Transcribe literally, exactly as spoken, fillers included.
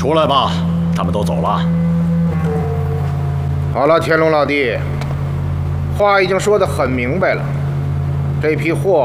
出来吧，他们都走了。 好了，天龙老弟，话已经说得很明白了，这批货